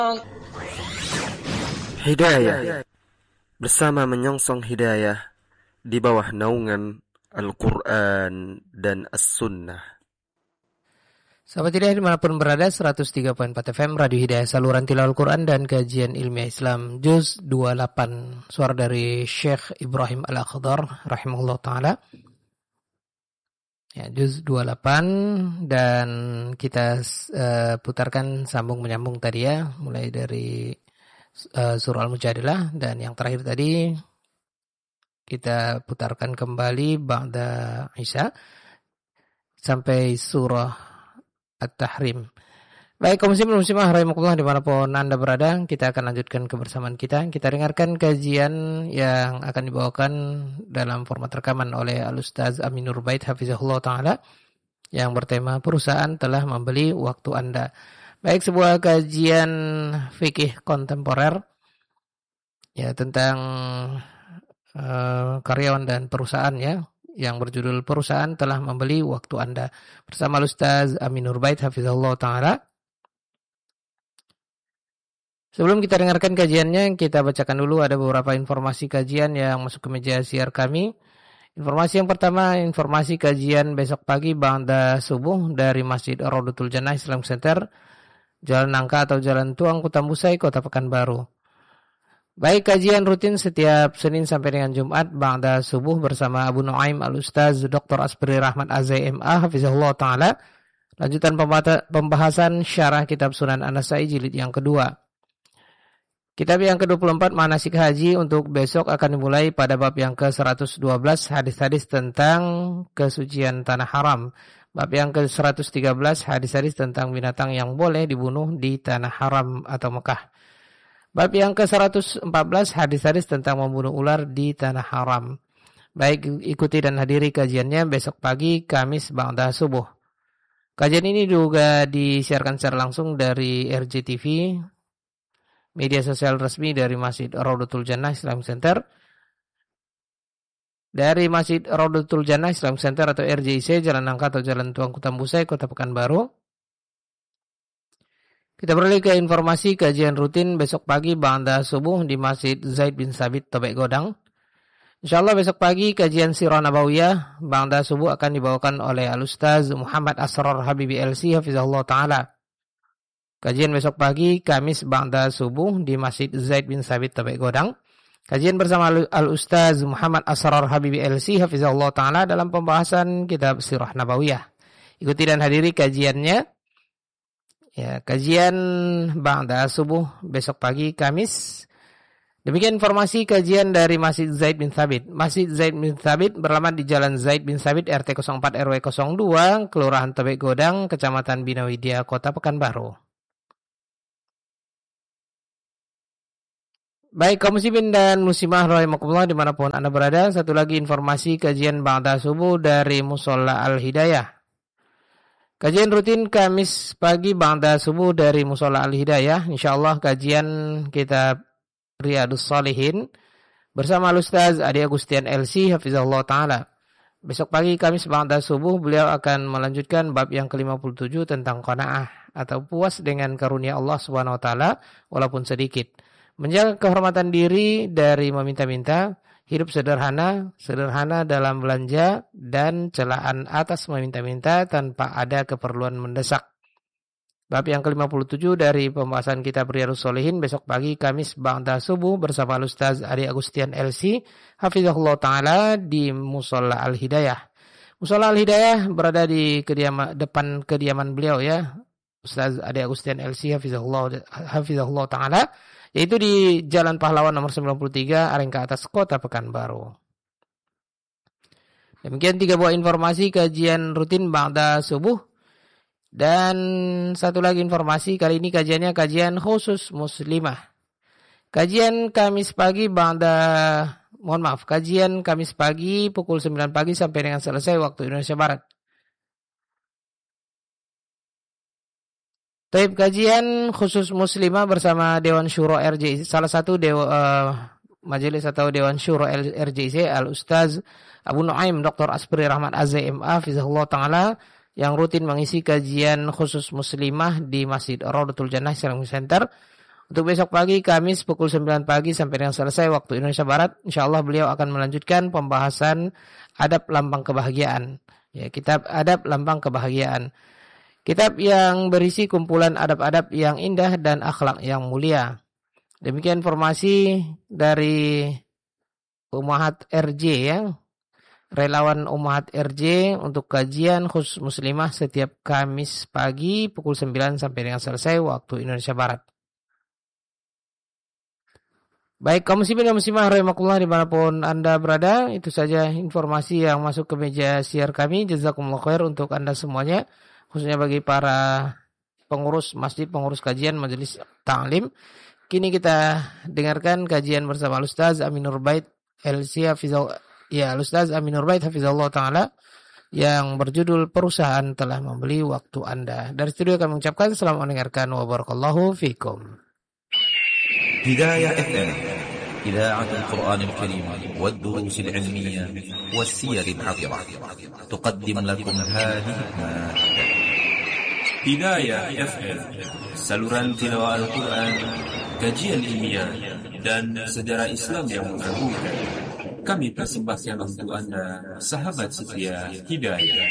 Hidayah bersama menyongsong hidayah di bawah naungan Al-Quran dan As-Sunnah. Sahabat Hidayah dimanapun berada, 103.4 FM Radio Hidayah, saluran tilawah Al-Quran dan kajian ilmiah Islam, Juz 28, suara dari Syekh Ibrahim Al-Akhdar rahimahullah ta'ala. Ya, Juz 28, dan kita putarkan sambung menyambung tadi ya, mulai dari surah Al-Mujadilah, dan yang terakhir tadi kita putarkan kembali ba'da Isya sampai surah At-Tahrim. Baik, kaum muslimin muslimah rahimakumullah dimanapun Anda berada, kita akan lanjutkan kebersamaan kita. Kita dengarkan kajian yang akan dibawakan dalam format rekaman oleh Al-Ustaz Aminur Bait hafizahullah ta'ala, yang bertema perusahaan telah membeli waktu Anda. Baik, sebuah kajian fikih kontemporer ya tentang karyawan dan perusahaan ya, yang berjudul perusahaan telah membeli waktu Anda, bersama Ustaz Aminur Bait hafizahullah ta'ala. Sebelum kita dengarkan kajiannya, kita bacakan dulu ada beberapa informasi kajian yang masuk ke meja siar kami. Informasi yang pertama, informasi kajian besok pagi ba'da subuh dari Masjid Raudatul Jannah Islam Center, Jalan Nangka atau Jalan Tuang, Kutambusai, Kota Pekanbaru. Baik, kajian rutin setiap Senin sampai dengan Jumat ba'da subuh bersama Abu Nuaim Al-Ustaz Dr. Asbri Rahmat AZMA hafizahullah ta'ala. Lanjutan pembahasan syarah kitab Sunan An-Nasai jilid yang kedua. Kitab yang ke-24 manasik haji untuk besok akan dimulai pada bab yang ke-112, hadis-hadis tentang kesucian tanah haram. Bab yang ke-113, hadis-hadis tentang binatang yang boleh dibunuh di tanah haram atau Mekah. Bab yang ke-114, hadis-hadis tentang membunuh ular di tanah haram. Baik, ikuti dan hadiri kajiannya besok pagi Kamis ba'da subuh. Kajian ini juga disiarkan secara langsung dari RJTV, media sosial resmi dari Masjid Raudatul Jannah Islam Center. Dari Masjid Raudatul Jannah Islam Center atau RJIC, Jalan Nangka atau Jalan Tuang Kutambusai, Kota Pekanbaru. Kita beralih ke informasi kajian rutin besok pagi ba'da subuh di Masjid Zaid bin Sabit Tobek Godang. Insyaallah besok pagi kajian Sirah Nabawiyah ba'da subuh akan dibawakan oleh Al-Ustaz Muhammad Asrar Habibi LC hafizahullah ta'ala. Kajian besok pagi Kamis ba'da subuh di Masjid Zaid bin Sabit Tobek Godang. Kajian bersama Al-Ustaz Muhammad Asrar Habibi LC hafizahullah ta'ala dalam pembahasan kitab Sirah Nabawiyah. Ikuti dan hadiri kajiannya. Ya, kajian ba'da subuh besok pagi Kamis. Demikian informasi kajian dari Masjid Zaid bin Sabit. Masjid Zaid bin Sabit beralamat di Jalan Zaid bin Sabit RT 04 RW 02, Kelurahan Tobek Godang, Kecamatan Binawidia, Kota Pekanbaru. Baik, kaum muslimin dan muslimah rahimakumullah dimanapun Anda berada, satu lagi informasi kajian ba'da subuh dari Musholla Al-Hidayah. Kajian rutin Kamis pagi ba'da subuh dari Musholla Al-Hidayah. InsyaAllah kajian kitab Riyadus Shalihin bersama Al-Ustaz Adi Agustian LC hafizahullah ta'ala. Besok pagi Kamis ba'da subuh beliau akan melanjutkan bab yang ke-57 tentang qanaah atau puas dengan karunia Allah Subhanahu wa taala walaupun sedikit. Menjaga kehormatan diri dari meminta-minta, hidup sederhana dalam belanja, dan celaan atas meminta-minta tanpa ada keperluan mendesak. Bab yang ke-57 dari pembahasan kitab Riyadhus Shalihin besok pagi Kamis ba'da subuh bersama Ustaz Adi Agustian LC hafizahullah ta'ala di Musholla Al-Hidayah. Musholla Al-Hidayah berada di depan kediaman beliau ya, Ustaz Adi Agustian LC hafizahullah ta'ala, yaitu di Jalan Pahlawan nomor 93, Arengka Atas, Kota Pekanbaru. Demikian 3 buah informasi kajian rutin ba'da subuh. Dan satu lagi informasi, kali ini kajiannya kajian khusus muslimah. Kajian Kamis pagi kajian Kamis pagi pukul 9 pagi sampai dengan selesai waktu Indonesia Barat. Taib kajian khusus muslimah bersama Dewan Syuro RJIC, salah satu majelis atau Dewan Syuro RJIC, Al-Ustaz Abu Nuaim Dr. Asbri Rahmat AZMA Fizahullah Ta'ala, yang rutin mengisi kajian khusus muslimah di Masjid Raudatul Jannah Islam Center. Untuk besok pagi, Kamis pukul 9 pagi sampai dengan selesai waktu Indonesia Barat, insyaallah beliau akan melanjutkan pembahasan adab lambang kebahagiaan. Ya, kitab adab lambang kebahagiaan. Kitab yang berisi kumpulan adab-adab yang indah dan akhlak yang mulia. Demikian informasi dari Ummahat RJ ya. Relawan Ummahat RJ untuk kajian khusus muslimah setiap Kamis pagi pukul 9 sampai dengan selesai waktu Indonesia Barat. Baik, kaum muslimin dan muslimah rahimakumullah dimanapun Anda berada, itu saja informasi yang masuk ke meja siar kami. Jazakumullah khair untuk Anda semuanya, khususnya bagi para pengurus masjid, pengurus kajian majelis ta'lim. Kini kita dengarkan kajian bersama Ustaz Aminur Bait LC Hafizallah, ya Ustaz Aminur Bait Hafizallah Ta'ala, yang berjudul Perusahaan Telah Membeli Waktu Anda. Dari studio kami mengucapkan selamat mendengarkan wa barakallahu fikum. هداية FM إذاعة القرآن الكريم والدروس العلمية والسير العطرة تقدم لكم هذه المادة. هداية FM saluran tilawah Al-Quran, kajian ilmiah dan sejarah Islam yang mengagumkan. Kami persembahkan untuk Anda, sahabat setia Hidayah.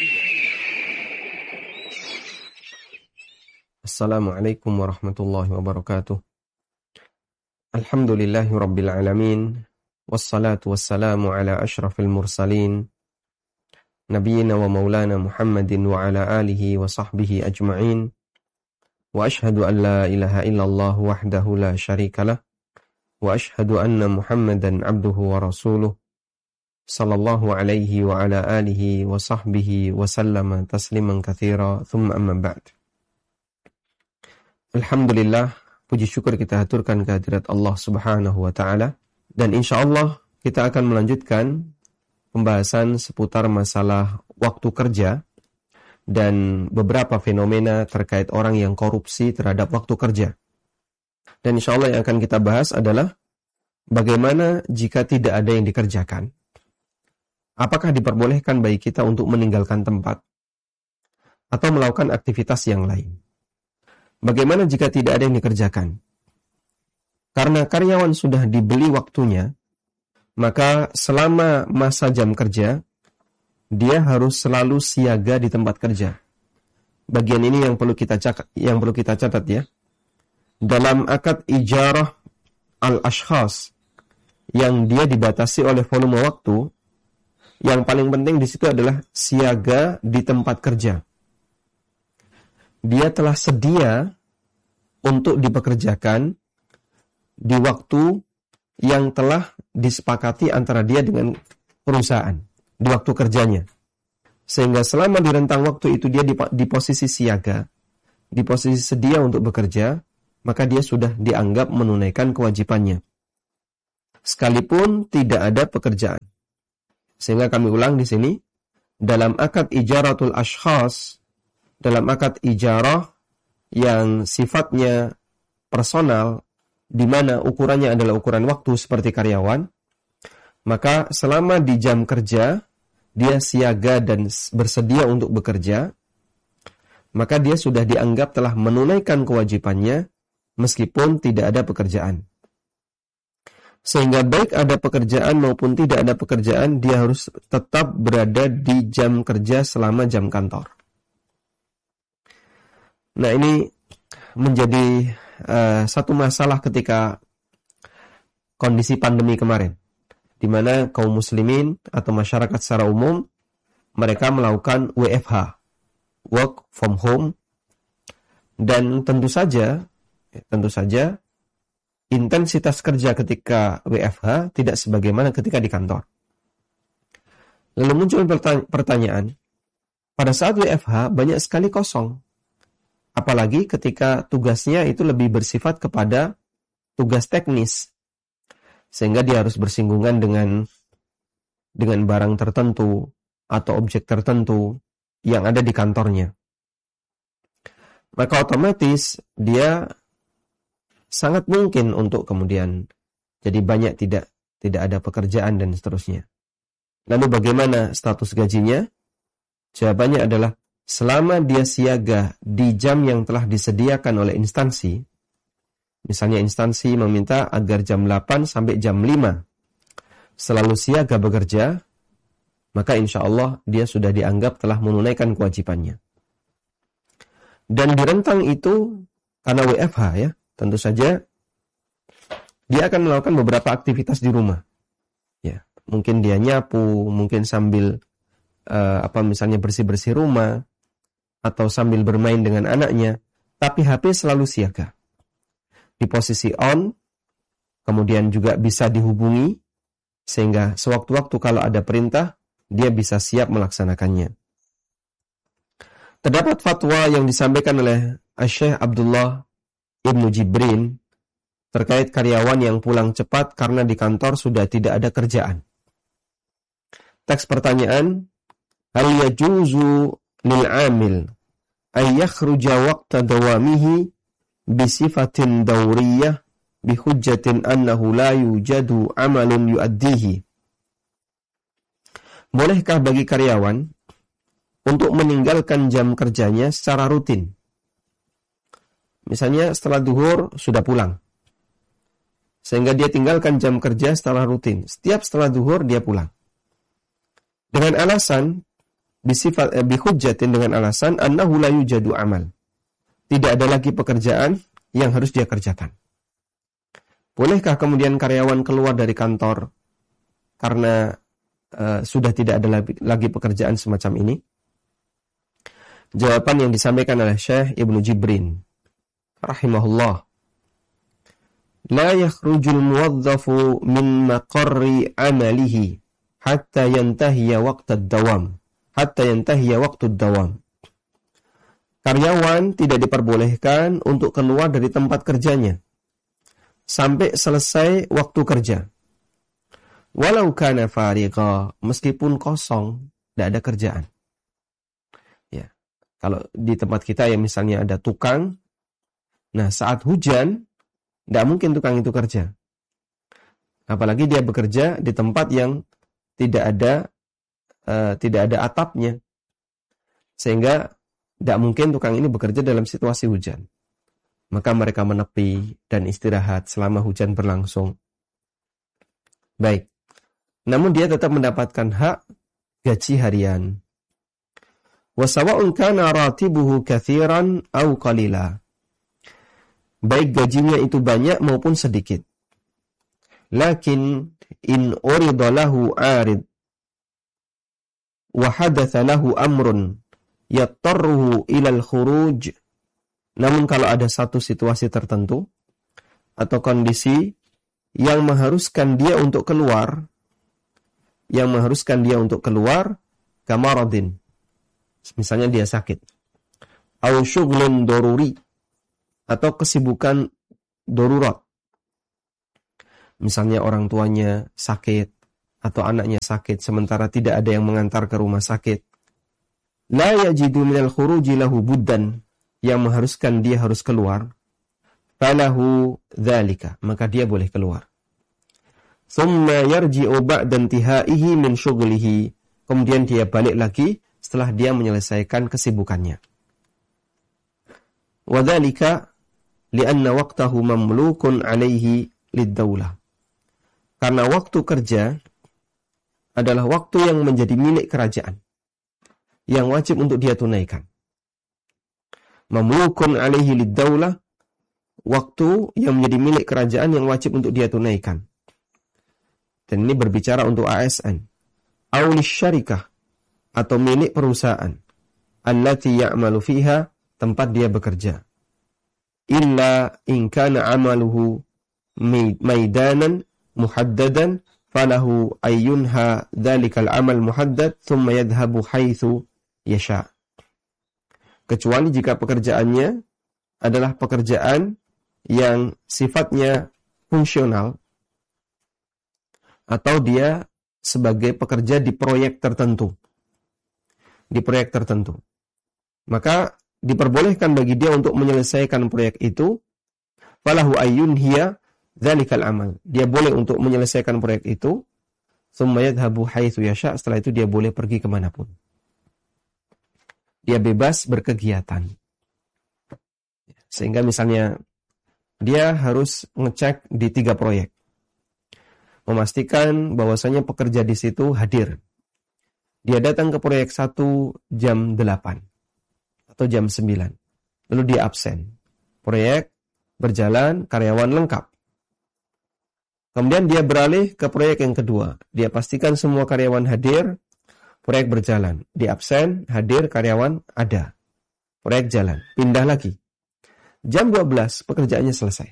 Assalamualaikum warahmatullahi wabarakatuh. Alhamdulillahi rabbil alamin, wassalatu wassalamu ala ashrafil mursalin, nabiyina wa maulana Muhammadin wa ala alihi wa sahbihi ajma'in, wa ashhadu an la ilaha illallah wahdahu la syarikalah, wa ashhadu anna Muhammadan abduhu wa rasuluh, sallallahu alaihi wa ala alihi wa sahbihi wa sallama tasliman katsira, thumma amma ba'd. Alhamdulillah, puji syukur kita haturkan kehadirat Allah Subhanahu wa taala, dan insyaallah kita akan melanjutkan pembahasan seputar masalah waktu kerja dan beberapa fenomena terkait orang yang korupsi terhadap waktu kerja. Dan insyaallah yang akan kita bahas adalah bagaimana jika tidak ada yang dikerjakan. Apakah diperbolehkan bagi kita untuk meninggalkan tempat atau melakukan aktivitas yang lain? Bagaimana jika tidak ada yang dikerjakan? Karena karyawan sudah dibeli waktunya, maka selama masa jam kerja, dia harus selalu siaga di tempat kerja. Bagian ini yang perlu kita catat ya. Dalam akad ijarah al-ashkhas yang dia dibatasi oleh volume waktu, yang paling penting di situ adalah siaga di tempat kerja. Dia telah sedia untuk dipekerjakan di waktu yang telah disepakati antara dia dengan perusahaan, di waktu kerjanya. Sehingga selama di rentang waktu itu dia di posisi siaga, di posisi sedia untuk bekerja, maka dia sudah dianggap menunaikan kewajibannya, sekalipun tidak ada pekerjaan. Sehingga kami ulang di sini, dalam akad ijaratul ashkhas, dalam akad ijarah yang sifatnya personal, di mana ukurannya adalah ukuran waktu seperti karyawan, maka selama di jam kerja, dia siaga dan bersedia untuk bekerja, maka dia sudah dianggap telah menunaikan kewajibannya, meskipun tidak ada pekerjaan. Sehingga baik ada pekerjaan maupun tidak ada pekerjaan, dia harus tetap berada di jam kerja selama jam kantor. Nah, ini menjadi satu masalah ketika kondisi pandemi kemarin, di mana kaum muslimin atau masyarakat secara umum mereka melakukan WFH, work from home, dan tentu saja intensitas kerja ketika WFH tidak sebagaimana ketika di kantor. Lalu muncul pertanyaan, pada saat WFH banyak sekali kosong. Apalagi ketika tugasnya itu lebih bersifat kepada tugas teknis. Sehingga dia harus bersinggungan dengan barang tertentu atau objek tertentu yang ada di kantornya. Maka otomatis dia sangat mungkin untuk kemudian jadi banyak tidak ada pekerjaan dan seterusnya. Lalu bagaimana status gajinya? Jawabannya adalah selama dia siaga di jam yang telah disediakan oleh instansi, Misalnya instansi meminta agar jam 8 sampai jam 5 selalu siaga bekerja, maka insya Allah dia sudah dianggap telah menunaikan kewajibannya. Dan di rentang itu, karena WFH ya, tentu saja dia akan melakukan beberapa aktivitas di rumah. Ya, mungkin dia nyapu, mungkin sambil misalnya bersih-bersih rumah, atau sambil bermain dengan anaknya, tapi HP selalu siaga. Di posisi on, kemudian juga bisa dihubungi, sehingga sewaktu-waktu kalau ada perintah, dia bisa siap melaksanakannya. Terdapat fatwa yang disampaikan oleh Syekh Abdullah Ibnu Jibrin terkait karyawan yang pulang cepat karena di kantor sudah tidak ada kerjaan. Teks pertanyaan, hal yajuzu lil amil ay yakhruja waqta dawamihi bisifatin dawriyah bihujjatin annahu la yujadu amalun yuaddihi. Bolehkah bagi karyawan untuk meninggalkan jam kerjanya secara rutin? Misalnya setelah zuhur sudah pulang, sehingga dia tinggalkan jam kerja secara rutin. Setiap setelah zuhur dia pulang. Dengan alasan bihujjatin, dengan alasan annahu la yujadu amal. Tidak ada lagi pekerjaan yang harus dia kerjakan. Bolehkah kemudian karyawan keluar dari kantor karena sudah tidak ada lagi pekerjaan semacam ini? Jawaban yang disampaikan oleh Syekh Ibnu Jibrin rahimahullah, la yakhrujul muwadzafu min maqarri amalihi hatta yantahiya waqtud dawam. Karyawan tidak diperbolehkan untuk keluar dari tempat kerjanya sampai selesai waktu kerja. Walau kana farigha, meskipun kosong, tidak ada kerjaan. Ya. Kalau di tempat kita ya misalnya ada tukang, nah saat hujan, tidak mungkin tukang itu kerja. Apalagi dia bekerja di tempat yang tidak ada atapnya. Sehingga tidak mungkin tukang ini bekerja dalam situasi hujan. Maka mereka menepi dan istirahat selama hujan berlangsung. Baik. Namun dia tetap mendapatkan hak gaji harian. Wasawa'un kana ratibuhu katsiran aw qalila. Baik gajinya itu banyak maupun sedikit. Lakin in urida lahu 'arid wa hadatsa lahu amrun yattarruhu ilal khuruj. Namun kalau ada satu situasi tertentu atau kondisi yang mengharuskan dia untuk keluar, kamaradin, misalnya dia sakit, au syughlun daruri, atau kesibukan darurat, misalnya orang tuanya sakit atau anaknya sakit sementara tidak ada yang mengantar ke rumah sakit, la yajidu minal khuruji lahu buddan, yang mengharuskan dia harus keluar, falahu dzalika, maka dia boleh keluar. Thumma yarji'u ba'da intihaihi min syughlihi, kemudian dia balik lagi setelah dia menyelesaikan kesibukannya. Wa dzalika li'anna waqtahu mamlukun 'alaihi lid-daulah. Karena waktu kerja adalah waktu yang menjadi milik kerajaan, yang wajib untuk dia tunaikan. Mamlukun 'alaihi lid-daulah, waktu yang menjadi milik kerajaan yang wajib untuk dia tunaikan. Dan ini berbicara untuk ASN. Aulis syarikah, atau milik perusahaan. Allati ya'malu fiha, tempat dia bekerja. Illa in kana amaluhu maidanan muhaddadan, falahu ayyunha dhalikal amal muhaddad, thumma yadhabu haitsu yasha. Kecuali jika pekerjaannya adalah pekerjaan yang sifatnya fungsional, atau dia sebagai pekerja di proyek tertentu. Maka diperbolehkan bagi dia untuk menyelesaikan proyek itu, falahu ayyunhiya dzalikal amal. Dia boleh untuk menyelesaikan proyek itu, tsumma yadhhabu haitsu yasha, setelah itu dia boleh pergi kemanapun. Dia bebas berkegiatan. Sehingga misalnya dia harus ngecek di 3 proyek. Memastikan bahwasanya pekerja di situ hadir. Dia datang ke proyek 1 jam 8 atau jam 9. Lalu dia absen. Proyek berjalan, karyawan lengkap. Kemudian dia beralih ke proyek yang kedua. Dia pastikan semua karyawan hadir, proyek berjalan. Dia absen, hadir, karyawan ada. Proyek jalan. Pindah lagi. Jam 12 pekerjaannya selesai.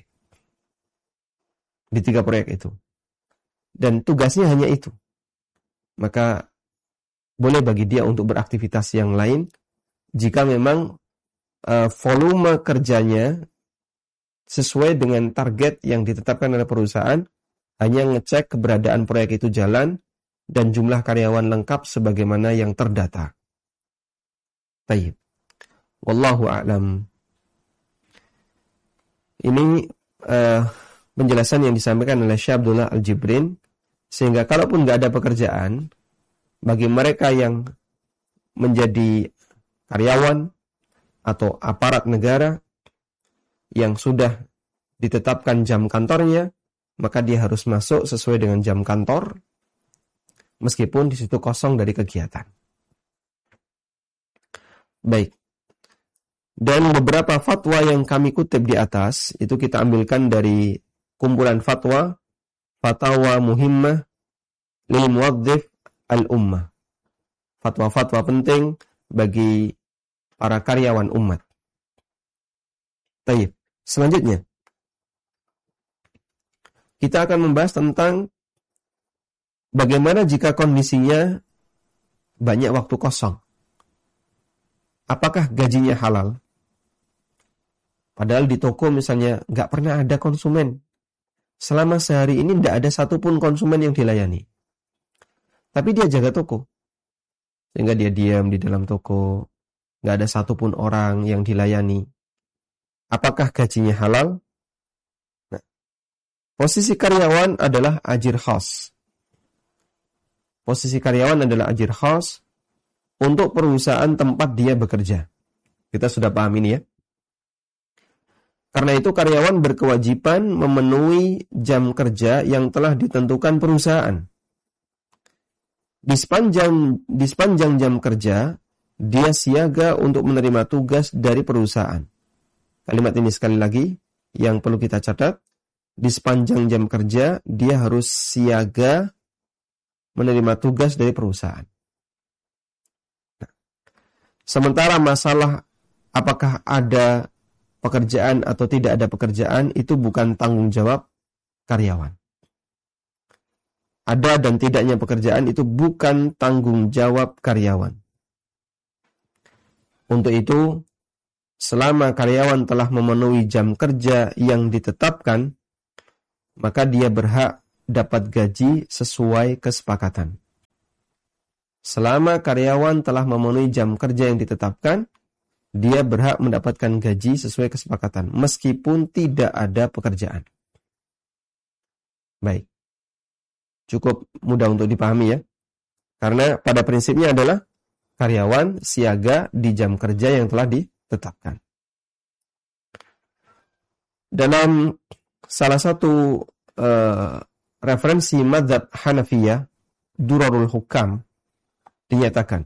Di 3 proyek itu. Dan tugasnya hanya itu. Maka boleh bagi dia untuk beraktivitas yang lain jika memang volume kerjanya sesuai dengan target yang ditetapkan oleh perusahaan, hanya ngecek keberadaan proyek itu jalan dan jumlah karyawan lengkap sebagaimana yang terdata. Baik. Wallahu a'lam. Ini penjelasan yang disampaikan oleh Syekh Abdullah Al-Jibrin, sehingga kalaupun nggak ada pekerjaan, bagi mereka yang menjadi karyawan atau aparat negara yang sudah ditetapkan jam kantornya, maka dia harus masuk sesuai dengan jam kantor, meskipun di situ kosong dari kegiatan. Baik. Dan beberapa fatwa yang kami kutip di atas, itu kita ambilkan dari kumpulan fatwa, Fatawa Muhimmah lil Muwadzif al-Ummah. Fatwa-fatwa penting bagi para karyawan umat. Baik. Selanjutnya, kita akan membahas tentang bagaimana jika kondisinya banyak waktu kosong. Apakah gajinya halal? Padahal di toko misalnya nggak pernah ada konsumen. Selama sehari ini nggak ada satupun konsumen yang dilayani. Tapi dia jaga toko. Sehingga dia diam di dalam toko. Nggak ada satupun orang yang dilayani. Apakah gajinya halal? Nah, posisi karyawan adalah ajir khas. Posisi karyawan adalah ajir khas untuk perusahaan tempat dia bekerja. Kita sudah paham ini ya. Karena itu karyawan berkewajiban memenuhi jam kerja yang telah ditentukan perusahaan. Di sepanjang jam kerja, dia siaga untuk menerima tugas dari perusahaan. Kalimat ini sekali lagi yang perlu kita catat. Di sepanjang jam kerja, dia harus siaga menerima tugas dari perusahaan. Nah, sementara masalah apakah ada pekerjaan atau tidak ada pekerjaan, itu bukan tanggung jawab karyawan. Ada dan tidaknya pekerjaan itu bukan tanggung jawab karyawan. Untuk itu, selama karyawan telah memenuhi jam kerja yang ditetapkan, maka dia berhak dapat gaji sesuai kesepakatan. Selama karyawan telah memenuhi jam kerja yang ditetapkan, dia berhak mendapatkan gaji sesuai kesepakatan, meskipun tidak ada pekerjaan. Baik. Cukup mudah untuk dipahami ya. Karena pada prinsipnya adalah karyawan siaga di jam kerja yang telah ditetapkan. Dalam salah satu referensi mazhab Hanafiyah, Durarul Hukam, dinyatakan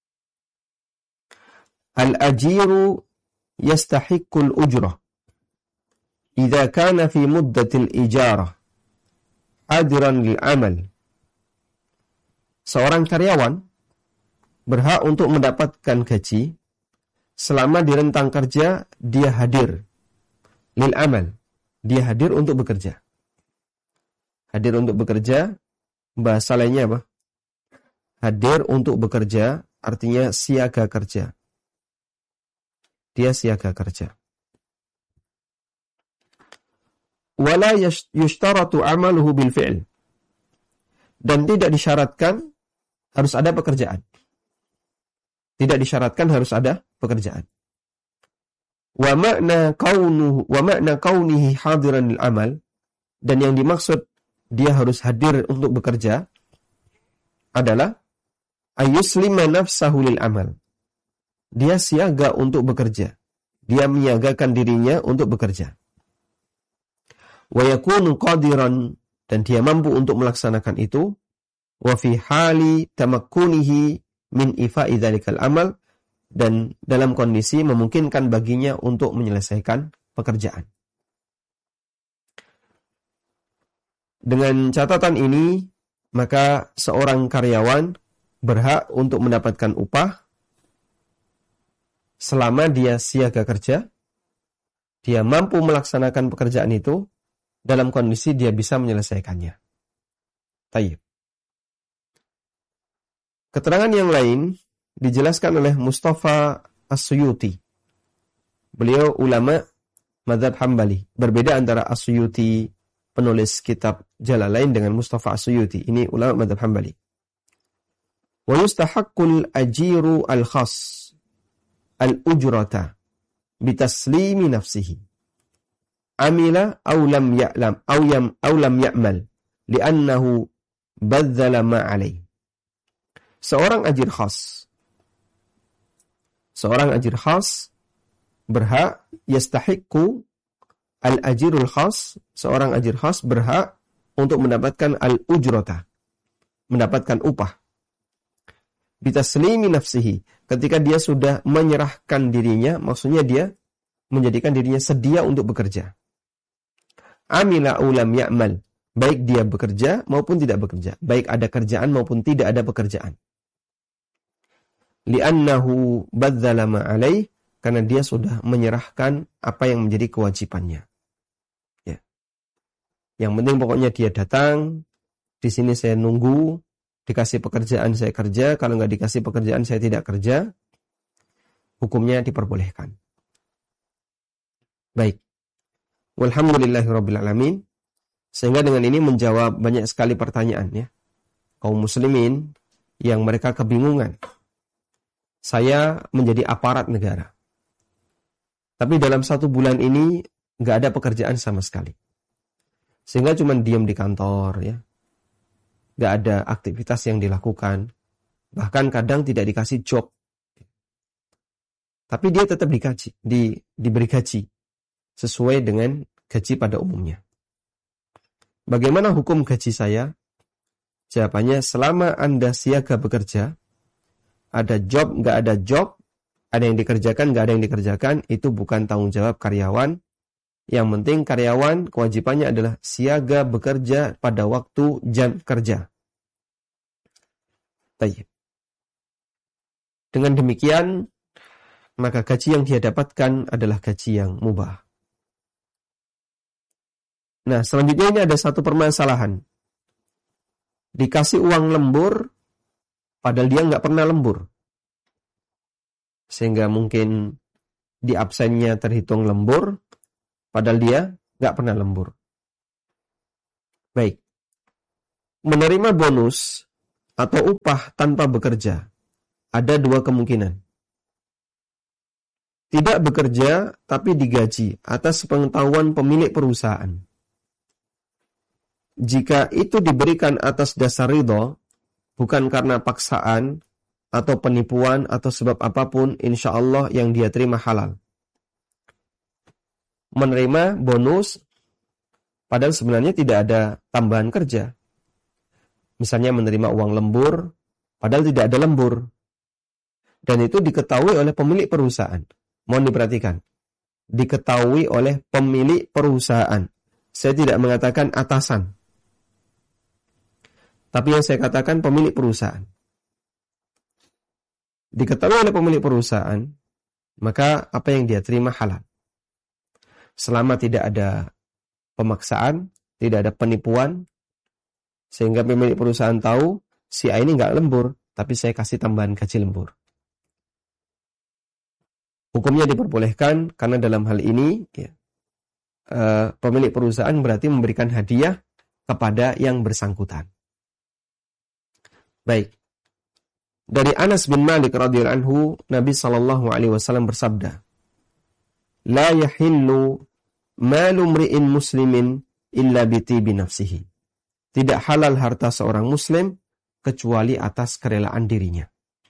al-ajiru yastahiqqul ujrah idza kana fi muddatil ijarah hadiran lil amal. Seorang karyawan berhak untuk mendapatkan gaji selama di rentang kerja dia hadir lil amal. Dia hadir untuk bekerja. Hadir untuk bekerja, bahasa lainnya apa? Hadir untuk bekerja artinya siaga kerja. Dia siaga kerja. Wala yushtaratu amaluhu bil fi'l. Dan tidak disyaratkan harus ada pekerjaan. Tidak disyaratkan harus ada pekerjaan. Wa ma'na kaunihi hadiran lil amal, dan yang dimaksud dia harus hadir untuk bekerja adalah ayuslima nafsahu lil amal. Dia siaga untuk bekerja. Dia menyiagakan dirinya untuk bekerja. wa yakunu qadiran, dan dia mampu untuk melaksanakan itu, wa fi hali tamakkunihi min ifa'i dzalikal amal, dan dalam kondisi memungkinkan baginya untuk menyelesaikan pekerjaan. Dengan catatan ini, maka seorang karyawan berhak untuk mendapatkan upah selama dia siaga kerja, dia mampu melaksanakan pekerjaan itu dalam kondisi dia bisa menyelesaikannya. Tayyib. Keterangan yang lain dijelaskan oleh Mustafa As-Suyuti. Beliau ulama mazhab Hambali. Berbeda antara As-Suyuti penulis kitab Jalalain dengan Mustafa As-Suyuti. Ini ulama mazhab Hambali. Wa yustahaqqul ajiru al-khas al-ujrata bitaslimi nafsihi. Amila aw lam ya'lam aw lam ya'mal li'annahu badzala ma 'alayhi. Seorang ajir khas berhak yastahiqqu al-ajirul khas, seorang ajir khas berhak untuk mendapatkan al-ujrata, mendapatkan upah. Bitaslimi nafsihi, ketika dia sudah menyerahkan dirinya, maksudnya dia menjadikan dirinya sedia untuk bekerja. Amila ulam ya'mal, baik dia bekerja maupun tidak bekerja, baik ada kerjaan maupun tidak ada pekerjaan. Li'annahu badzala ma 'alaih, karena dia sudah menyerahkan apa yang menjadi kewajibannya. Ya. Yang penting pokoknya dia datang, di sini saya nunggu, dikasih pekerjaan saya kerja, kalau nggak dikasih pekerjaan saya tidak kerja, hukumnya diperbolehkan. Baik. Walhamdulillahirabbil alamin. Sehingga dengan ini menjawab banyak sekali pertanyaan ya. Kaum muslimin yang mereka kebingungan. Saya menjadi aparat negara. Tapi dalam 1 bulan ini nggak ada pekerjaan sama sekali. Sehingga cuma diam di kantor ya. Nggak ada aktivitas yang dilakukan. Bahkan kadang tidak dikasih job. Tapi dia tetap diberi gaji. Sesuai dengan gaji pada umumnya. Bagaimana hukum gaji saya? Jawabannya, selama Anda siaga bekerja, ada job, nggak ada job, ada yang dikerjakan, nggak ada yang dikerjakan, itu bukan tanggung jawab karyawan. Yang penting karyawan kewajibannya adalah siaga bekerja pada waktu jam kerja. Baik. Dengan demikian, maka gaji yang dia dapatkan adalah gaji yang mubah. Nah, selanjutnya ini ada satu permasalahan. Dikasih uang lembur, padahal dia nggak pernah lembur. Sehingga mungkin di absennya terhitung lembur, padahal dia nggak pernah lembur. Baik. Menerima bonus atau upah tanpa bekerja, ada 2 kemungkinan. Tidak bekerja, tapi digaji atas pengetahuan pemilik perusahaan. Jika itu diberikan atas dasar ridho, bukan karena paksaan, atau penipuan, atau sebab apapun, insya Allah yang dia terima halal. Menerima bonus, padahal sebenarnya tidak ada tambahan kerja. Misalnya menerima uang lembur, padahal tidak ada lembur. Dan itu diketahui oleh pemilik perusahaan. Mohon diperhatikan. Diketahui oleh pemilik perusahaan. Saya tidak mengatakan atasan. Tapi yang saya katakan pemilik perusahaan. Diketahui oleh pemilik perusahaan, maka apa yang dia terima halal. Selama tidak ada pemaksaan, tidak ada penipuan, sehingga pemilik perusahaan tahu, si A ini nggak lembur, tapi saya kasih tambahan gaji lembur. Hukumnya diperbolehkan, karena dalam hal ini, ya, pemilik perusahaan berarti memberikan hadiah kepada yang bersangkutan. Baik. Dari Anas bin Malik radhiyallahu anhu, Nabi SAW bersabda, "La yahillu malu mri'in muslimin illa bitibi nafsihi." Tidak halal harta seorang muslim kecuali atas kerelaan dirinya.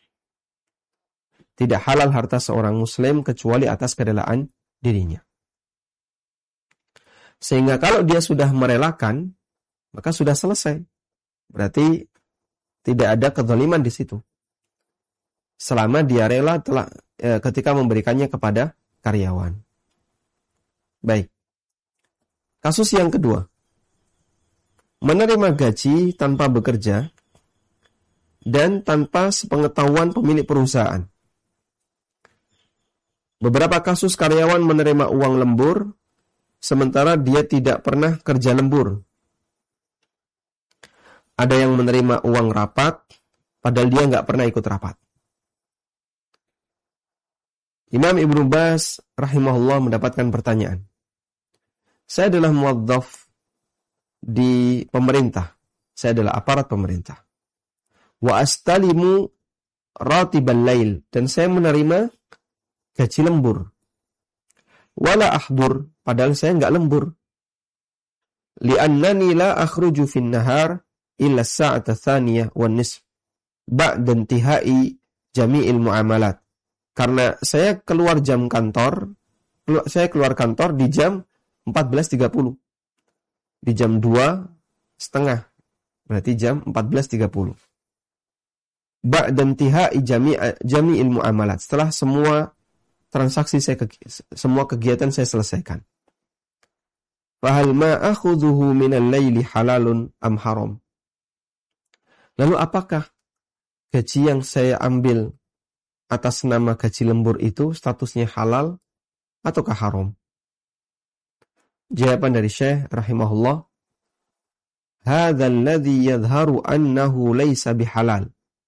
Tidak halal harta seorang muslim kecuali atas kerelaan dirinya. Sehingga kalau dia sudah merelakan, maka sudah selesai. Berarti tidak ada kezaliman di situ. Selama dia rela ketika memberikannya kepada karyawan. Baik. Kasus yang kedua. Menerima gaji tanpa bekerja dan tanpa sepengetahuan pemilik perusahaan. Beberapa kasus karyawan menerima uang lembur, sementara dia tidak pernah kerja lembur. Ada yang menerima uang rapat, padahal dia nggak pernah ikut rapat. Imam Ibnu Baz rahimahullah mendapatkan pertanyaan. Saya adalah muwadzaf di pemerintah. Saya adalah aparat pemerintah. Wa astalimu ratiban lail. Dan saya menerima gaji lembur. Wala ahdur. Padahal saya enggak lembur. Li'annani la akhruju fin nahar illa sa'ata thaniyah wan nisf. Ba'da intihai jami'il muamalat. Karena saya keluar kantor di jam 14.30. Di jam 2:30. Berarti jam 14.30. Ba'da intihai jami'il muamalat. Setelah semua transaksi semua kegiatan saya selesaikan. Fahal ma akhudhuhu minal laili halalun am haram? Lalu apakah gaji yang saya ambil atas nama gaji lembur itu statusnya halal ataukah haram? Jawaban dari Syekh rahimahullah, hadzal ladzi yadhharu annahu laysa bihalal.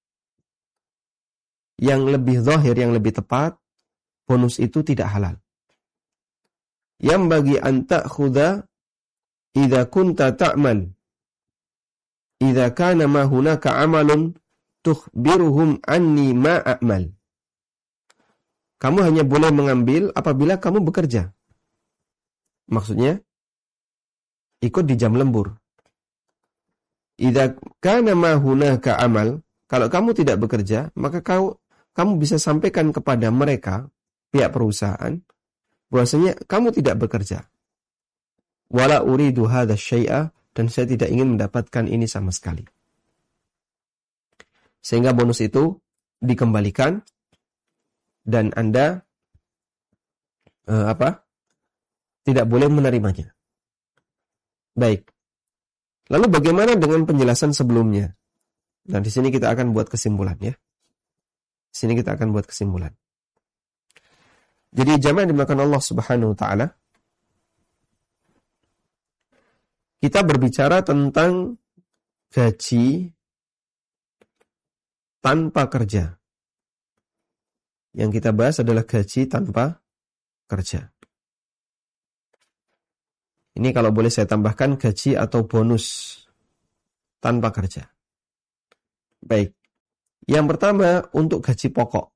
Yang lebih zahir, yang lebih tepat, bonus itu tidak halal. Yang bagi an ta'khudha idza kunta ta'mal. Idza kana ma hunaka 'amalun tukhbiruhum anni ma a'mal. Kamu hanya boleh mengambil apabila kamu bekerja. Maksudnya, ikut di jam lembur. Idza kana ma hunaka amal, kalau kamu tidak bekerja, maka kamu bisa sampaikan kepada mereka, pihak perusahaan, bahwasanya kamu tidak bekerja. Wala uridu hadza syai'a, dan saya tidak ingin mendapatkan ini sama sekali. Sehingga bonus itu dikembalikan dan Anda tidak boleh menerimanya. Baik. Lalu bagaimana dengan penjelasan sebelumnya? Nah, di sini kita akan buat kesimpulan ya. Di sini kita akan buat kesimpulan. Jadi jamaah dimakan Allah Subhanahu wa taala, kita berbicara tentang gaji tanpa kerja. Yang kita bahas adalah gaji tanpa kerja. Ini kalau boleh saya tambahkan gaji atau bonus tanpa kerja. Baik. Yang pertama untuk gaji pokok.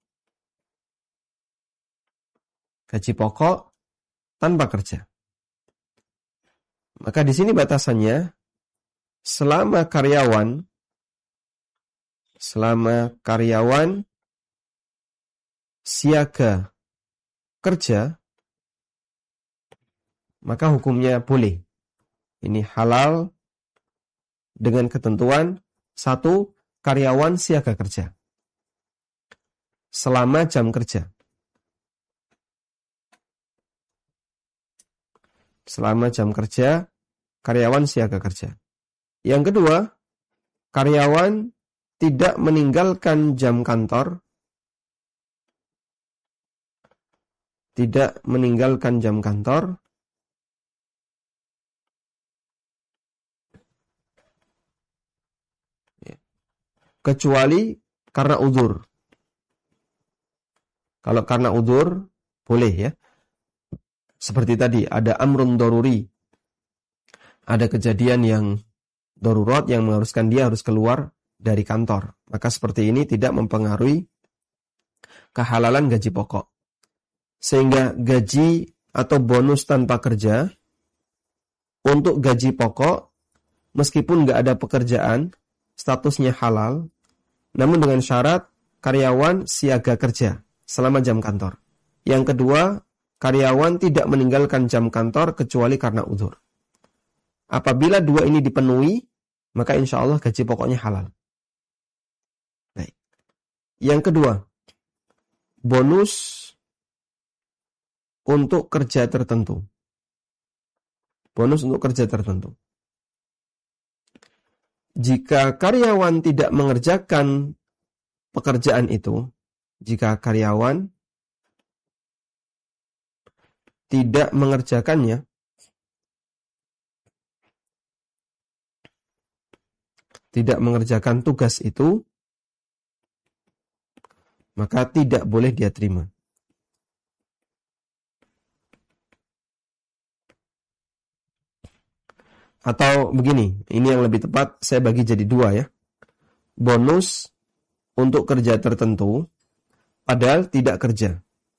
Gaji pokok tanpa kerja. Maka di sini batasannya selama karyawan siaga kerja, maka hukumnya boleh. Ini halal dengan ketentuan 1, karyawan siaga kerja selama jam kerja. Selama jam kerja, karyawan siaga kerja. Yang kedua, karyawan tidak meninggalkan jam kantor. Tidak meninggalkan jam kantor kecuali karena uzur. Kalau karena uzur, boleh ya. Seperti tadi, ada amrun daruri. Ada kejadian yang darurat yang mengharuskan dia harus keluar dari kantor. Maka seperti ini tidak mempengaruhi kehalalan gaji pokok. Sehingga gaji atau bonus tanpa kerja, untuk gaji pokok, meskipun nggak ada pekerjaan, statusnya halal, namun dengan syarat karyawan siaga kerja selama jam kantor. Yang kedua, karyawan tidak meninggalkan jam kantor kecuali karena uzur. Apabila dua ini dipenuhi, maka insya Allah gaji pokoknya halal. Baik. Yang kedua, bonus untuk kerja tertentu. Bonus untuk kerja tertentu. Jika karyawan tidak mengerjakan pekerjaan itu, jika karyawan tidak mengerjakannya, tidak mengerjakan tugas itu, maka tidak boleh dia terima. Atau begini, ini yang lebih tepat, saya bagi jadi dua ya. Bonus untuk kerja tertentu, padahal tidak kerja.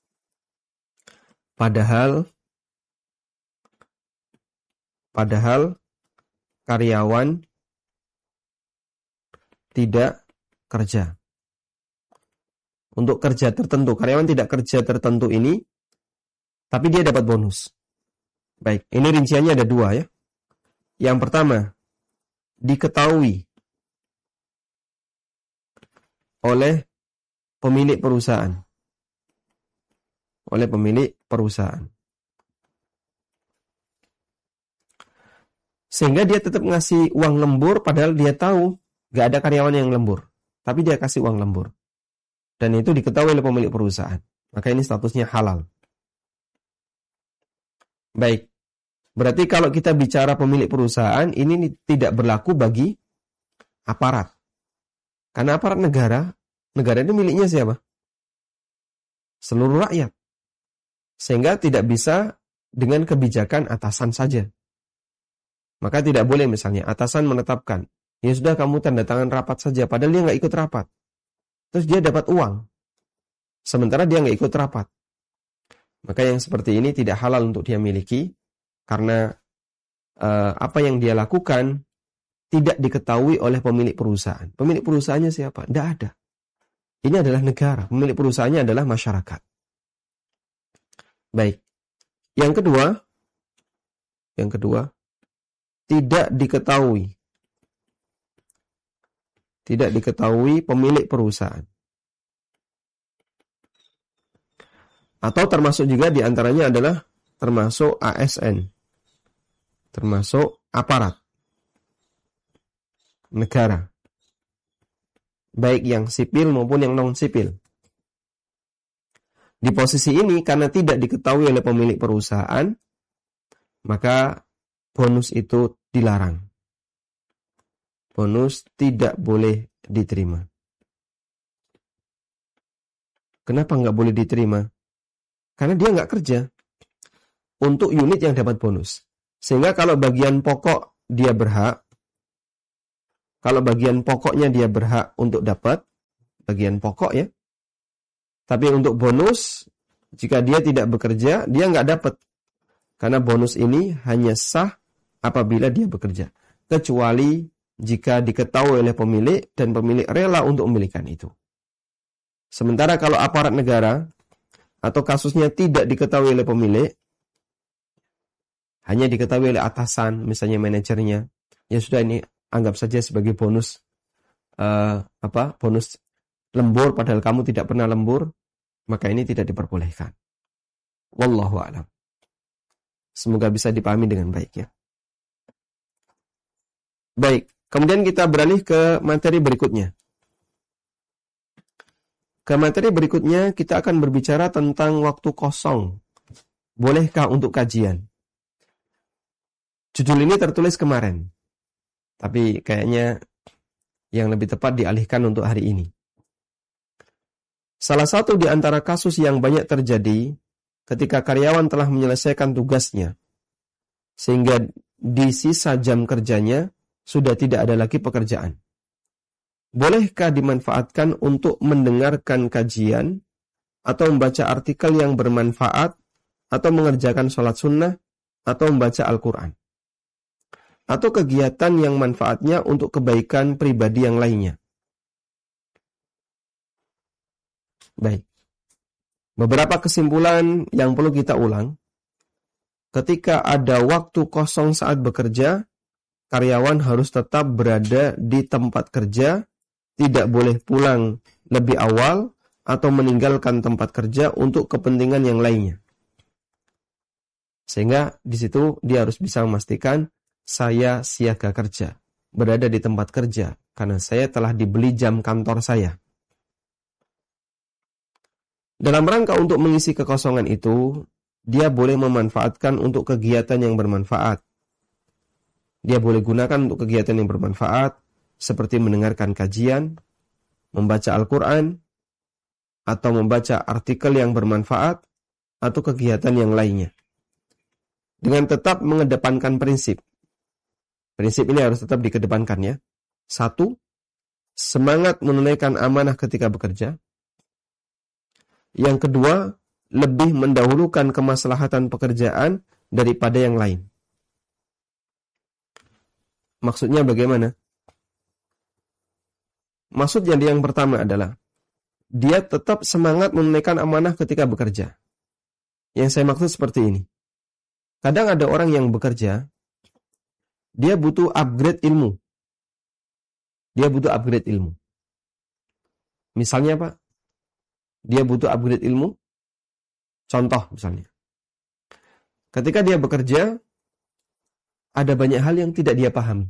Padahal karyawan tidak kerja. Untuk kerja tertentu, karyawan tidak kerja tertentu ini, tapi dia dapat bonus. Baik, ini rinciannya ada dua ya. Yang pertama, diketahui oleh pemilik perusahaan. Oleh pemilik perusahaan. Sehingga dia tetap ngasih uang lembur, padahal dia tahu gak ada karyawan yang lembur. Tapi dia kasih uang lembur. Dan itu diketahui oleh pemilik perusahaan. Maka ini statusnya halal. Baik. Berarti kalau kita bicara pemilik perusahaan, ini tidak berlaku bagi aparat. Karena aparat negara itu miliknya siapa? Seluruh rakyat. Sehingga tidak bisa dengan kebijakan atasan saja. Maka tidak boleh misalnya atasan menetapkan, ya sudah kamu tanda tangan rapat saja, padahal dia nggak ikut rapat. Terus dia dapat uang, sementara dia nggak ikut rapat. Maka yang seperti ini tidak halal untuk dia miliki, karena apa yang dia lakukan tidak diketahui oleh pemilik perusahaan. Pemilik perusahaannya siapa? Tidak ada. Ini adalah negara, pemilik perusahaannya adalah masyarakat. Baik. Yang kedua, tidak diketahui pemilik perusahaan. Atau termasuk juga diantaranya adalah termasuk ASN, termasuk aparat negara, baik yang sipil maupun yang non-sipil. Di posisi ini, karena tidak diketahui oleh pemilik perusahaan, maka bonus itu dilarang. Bonus tidak boleh diterima. Kenapa nggak boleh diterima? Karena dia nggak kerja untuk unit yang dapat bonus. Sehingga kalau bagian pokok dia berhak, kalau bagian pokoknya dia berhak untuk dapat, bagian pokok ya. Tapi untuk bonus, jika dia tidak bekerja, dia nggak dapat. Karena bonus ini hanya sah apabila dia bekerja. Kecuali jika diketahui oleh pemilik dan pemilik rela untuk memilihkan itu. Sementara kalau aparat negara atau kasusnya tidak diketahui oleh pemilik, hanya diketahui oleh atasan, misalnya manajernya, ya sudah ini anggap saja sebagai bonus bonus lembur padahal kamu tidak pernah lembur, maka ini tidak diperbolehkan. Wallahu a'lam. Semoga bisa dipahami dengan baik ya. Baik, kemudian kita beralih ke materi berikutnya. Ke materi berikutnya kita akan berbicara tentang waktu kosong. Bolehkah untuk kajian? Judul ini tertulis kemarin, tapi kayaknya yang lebih tepat dialihkan untuk hari ini. Salah satu di antara kasus yang banyak terjadi ketika karyawan telah menyelesaikan tugasnya, sehingga di sisa jam kerjanya sudah tidak ada lagi pekerjaan. Bolehkah dimanfaatkan untuk mendengarkan kajian atau membaca artikel yang bermanfaat atau mengerjakan sholat sunnah atau membaca Al-Quran? Atau kegiatan yang manfaatnya untuk kebaikan pribadi yang lainnya? Baik. Beberapa kesimpulan yang perlu kita ulang. Ketika ada waktu kosong saat bekerja, karyawan harus tetap berada di tempat kerja, tidak boleh pulang lebih awal atau meninggalkan tempat kerja untuk kepentingan yang lainnya. Sehingga di situ dia harus bisa memastikan saya siaga kerja, berada di tempat kerja, karena saya telah dibeli jam kantor saya. Dalam rangka untuk mengisi kekosongan itu, dia boleh memanfaatkan untuk kegiatan yang bermanfaat. Dia boleh gunakan untuk kegiatan yang bermanfaat, seperti mendengarkan kajian, membaca Al-Quran, atau membaca artikel yang bermanfaat, atau kegiatan yang lainnya. Dengan tetap mengedepankan prinsip. Prinsip ini harus tetap dikedepankan ya. 1. Semangat menunaikan amanah ketika bekerja. Yang kedua, lebih mendahulukan kemaslahatan pekerjaan daripada yang lain. Maksudnya bagaimana? Maksudnya yang pertama adalah dia tetap semangat menunaikan amanah ketika bekerja. Yang saya maksud seperti ini. Kadang ada orang yang bekerja, dia butuh upgrade ilmu. Dia butuh upgrade ilmu. Misalnya Pak, dia butuh upgrade ilmu. Contoh misalnya. Ketika dia bekerja, ada banyak hal yang tidak dia pahami.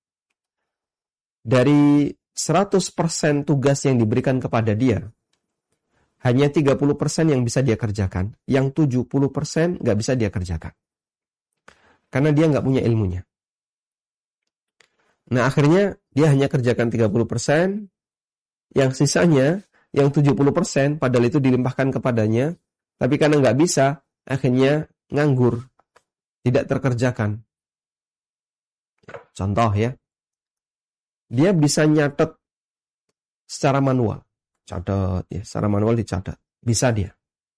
Dari 100% tugas yang diberikan kepada dia, hanya 30% yang bisa dia kerjakan, yang 70% nggak bisa dia kerjakan. Karena dia nggak punya ilmunya. Nah akhirnya dia hanya kerjakan 30%, yang sisanya, yang 70% padahal itu dilimpahkan kepadanya, tapi karena nggak bisa, akhirnya nganggur, tidak terkerjakan. Contoh ya, dia bisa nyatet secara manual, catat ya, secara manual dicatat, bisa dia.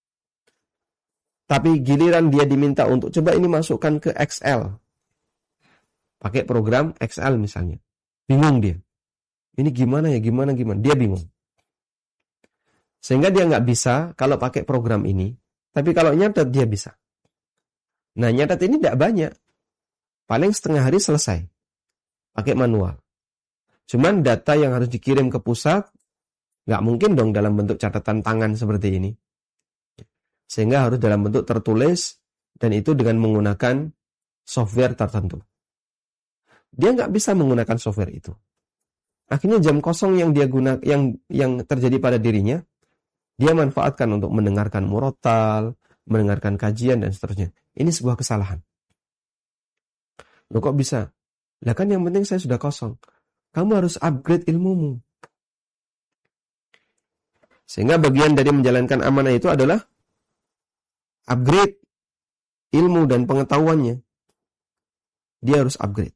Tapi giliran dia diminta untuk coba ini masukkan ke Excel, pakai program Excel misalnya, bingung dia. Ini gimana ya, gimana, dia bingung. Sehingga dia nggak bisa kalau pakai program ini, tapi kalau nyatet dia bisa. Nah nyatet ini tidak banyak, paling setengah hari selesai, pakai manual. Cuman data yang harus dikirim ke pusat, nggak mungkin dong dalam bentuk catatan tangan seperti ini. Sehingga harus dalam bentuk tertulis, dan itu dengan menggunakan software tertentu. Dia nggak bisa menggunakan software itu. Akhirnya jam kosong yang dia gunakan, yang terjadi pada dirinya, dia manfaatkan untuk mendengarkan murotal, mendengarkan kajian, dan seterusnya. Ini sebuah kesalahan. Loh kok bisa? Lah kan yang penting saya sudah kosong. Kamu harus upgrade ilmumu. Sehingga bagian dari menjalankan amanah itu adalah upgrade ilmu dan pengetahuannya. Dia harus upgrade.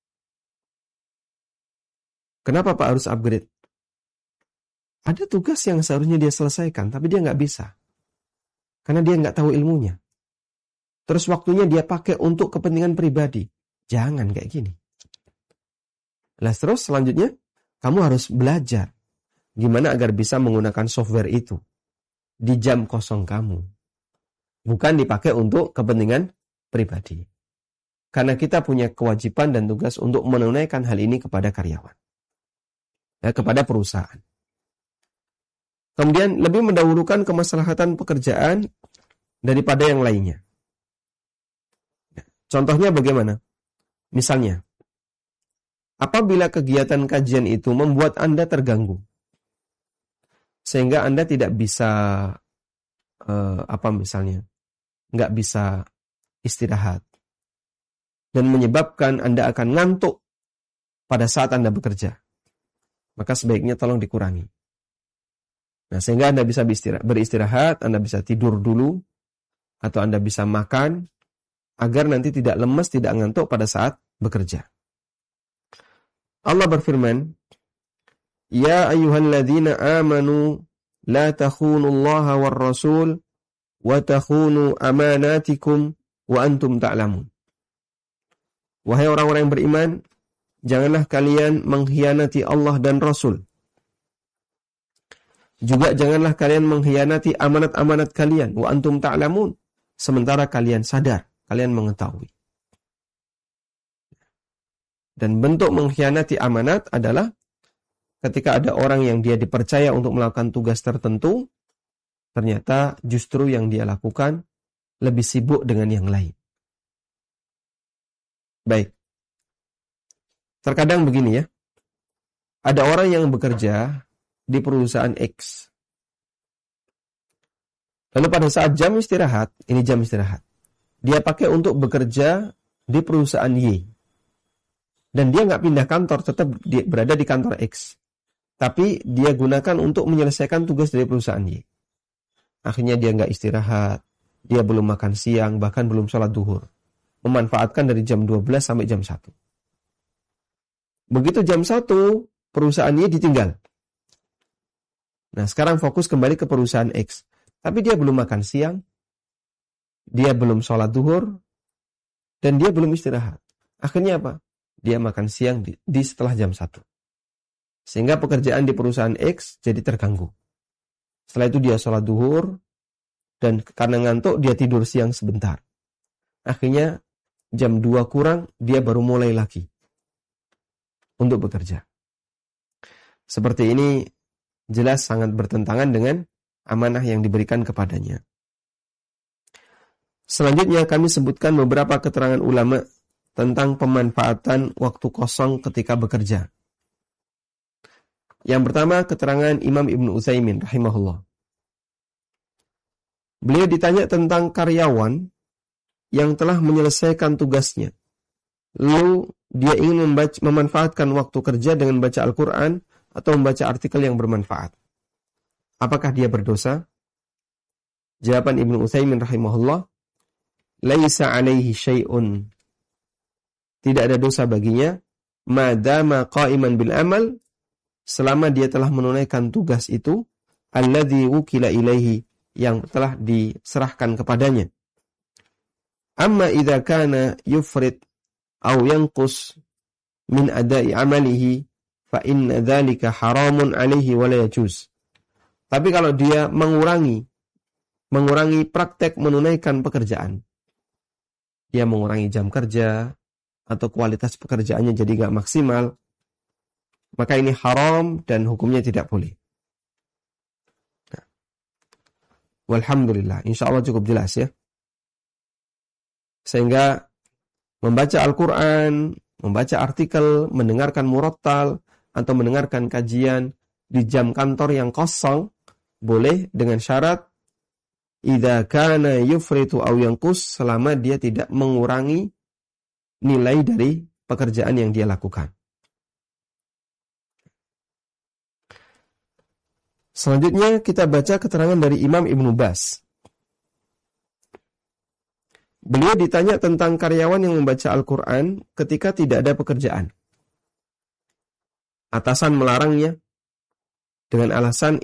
Kenapa Pak harus upgrade? Ada tugas yang seharusnya dia selesaikan, tapi dia nggak bisa. Karena dia nggak tahu ilmunya. Terus waktunya dia pakai untuk kepentingan pribadi. Jangan kayak gini. Lah terus selanjutnya, kamu harus belajar gimana agar bisa menggunakan software itu di jam kosong kamu. Bukan dipakai untuk kepentingan pribadi. Karena kita punya kewajiban dan tugas untuk menunaikan hal ini kepada karyawan. Kepada perusahaan. Kemudian lebih mendahulukan kemaslahatan pekerjaan daripada yang lainnya. Contohnya bagaimana? Misalnya, apabila kegiatan kajian itu membuat Anda terganggu, sehingga Anda tidak bisa, nggak bisa istirahat, dan menyebabkan Anda akan ngantuk pada saat Anda bekerja, maka sebaiknya tolong dikurangi. Nah, sehingga Anda bisa beristirahat, Anda bisa tidur dulu, atau Anda bisa makan, agar nanti tidak lemas, tidak ngantuk pada saat bekerja. Allah berfirman, Ya ayyuhalladzina amanu, la takhunullaha war rasul, wa takhunu amanatikum, wa antum ta'lamun. Wahai orang-orang yang beriman, janganlah kalian mengkhianati Allah dan Rasul. Juga janganlah kalian mengkhianati amanat-amanat kalian. Wa antum ta'lamun. Sementara kalian sadar, kalian mengetahui. Dan bentuk mengkhianati amanat adalah ketika ada orang yang dia dipercaya untuk melakukan tugas tertentu, ternyata justru yang dia lakukan lebih sibuk dengan yang lain. Baik. Terkadang begini ya. Ada orang yang bekerja di perusahaan X. Lalu pada saat jam istirahat, ini jam istirahat, dia pakai untuk bekerja di perusahaan Y. Dan dia nggak pindah kantor, tetap berada di kantor X. Tapi dia gunakan untuk menyelesaikan tugas dari perusahaan Y. Akhirnya dia nggak istirahat, dia belum makan siang, bahkan belum sholat duhur. Memanfaatkan dari jam 12 sampai jam 1. Begitu jam 1, perusahaan Y ditinggal. Nah, sekarang fokus kembali ke perusahaan X. Tapi dia belum makan siang, dia belum sholat duhur, dan dia belum istirahat. Akhirnya apa? Dia makan siang di setelah jam 1. Sehingga pekerjaan di perusahaan X jadi terganggu. Setelah itu dia sholat duhur, dan karena ngantuk dia tidur siang sebentar. Akhirnya jam 2 kurang dia baru mulai lagi untuk bekerja. Seperti ini jelas sangat bertentangan dengan amanah yang diberikan kepadanya. Selanjutnya kami sebutkan beberapa keterangan ulama tentang pemanfaatan waktu kosong ketika bekerja. Yang pertama, keterangan Imam Ibnu Utsaimin rahimahullah. Beliau ditanya tentang karyawan yang telah menyelesaikan tugasnya. Lalu dia ingin memanfaatkan waktu kerja dengan baca Al-Quran atau membaca artikel yang bermanfaat. Apakah dia berdosa? Jawaban Ibnu Utsaimin rahimahullah, laisa alaihi syai'un. Tidak ada dosa baginya, madama qa'iman bil amal, selama dia telah menunaikan tugas itu, alladzi wukila ilaihi, yang telah diserahkan kepadanya. Amma idza kana yufrid aw yanqus min ada'i amalihi fa inna dzalika haramun alaihi wa la yajuz. Tapi kalau dia mengurangi praktek menunaikan pekerjaan, dia mengurangi jam kerja atau kualitas pekerjaannya jadi gak maksimal, maka ini haram dan hukumnya tidak boleh. Nah, walhamdulillah, insya Allah cukup jelas ya. Sehingga membaca Al-Quran, membaca artikel, mendengarkan murattal, atau mendengarkan kajian di jam kantor yang kosong, boleh dengan syarat idza kana yufritu aw yanqus, selama dia tidak mengurangi nilai dari pekerjaan yang dia lakukan. Selanjutnya kita baca keterangan dari Imam Ibnu Baz. Beliau ditanya tentang karyawan yang membaca Al-Quran ketika tidak ada pekerjaan. Atasan melarangnya dengan alasan